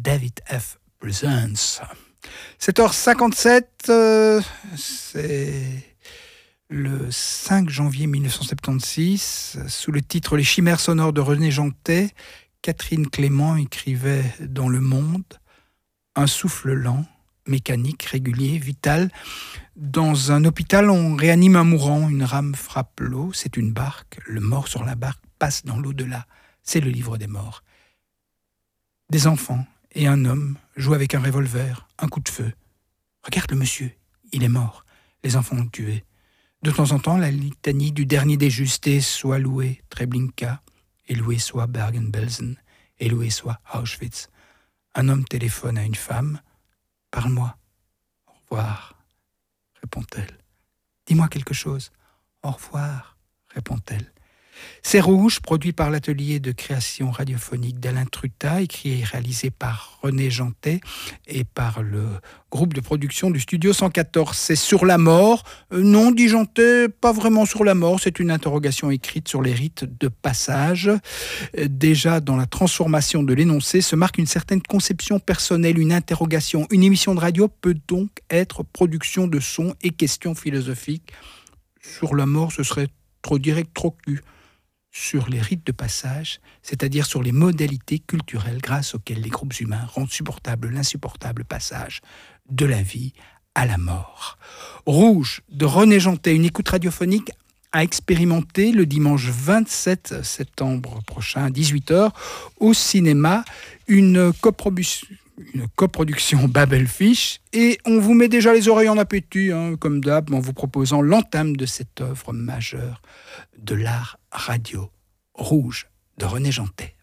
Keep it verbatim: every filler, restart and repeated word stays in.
David F. Presents. sept heures cinquante-sept, euh, c'est le cinq janvier mille neuf cent soixante-seize, sous le titre « Les chimères sonores de René Jantet », Catherine Clément écrivait dans Le Monde « Un souffle lent, mécanique, régulier, vital. Dans un hôpital, on réanime un mourant, une rame frappe l'eau, c'est une barque, le mort sur la barque passe dans l'au-delà, c'est le livre des morts. Des enfants et un homme jouent avec un revolver, un coup de feu. Regarde le monsieur, il est mort, les enfants l'ont tué. De temps en temps, la litanie du dernier des justes est soit loué Treblinka, et loué soit Bergen-Belsen, et loué soit Auschwitz. Un homme téléphone à une femme. « Parle-moi. »« Au revoir. » répond-elle. « Dis-moi quelque chose. »« Au revoir. » répond-elle. C'est Rouge, produit par l'atelier de création radiophonique d'Alain Truta, écrit et réalisé par René Jantet et par le groupe de production du Studio cent quatorze. C'est sur la mort. Euh, non, dit Jantet, pas vraiment sur la mort. C'est une interrogation écrite sur les rites de passage. Euh, déjà, dans la transformation de l'énoncé, se marque une certaine conception personnelle, une interrogation. Une émission de radio peut donc être production de son et questions philosophiques. Sur la mort, ce serait trop direct, trop cul. Sur les rites de passage, c'est-à-dire sur les modalités culturelles grâce auxquelles les groupes humains rendent supportable l'insupportable passage de la vie à la mort. Rouge, de René Jantet, une écoute radiophonique à expérimenter le dimanche vingt-sept septembre prochain à dix-huit heures au cinéma, une coproduction. Une coproduction Babelfish, et on vous met déjà les oreilles en appétit, hein, comme d'hab, en vous proposant l'entame de cette œuvre majeure de l'art radio. Rouge, de René Jantet.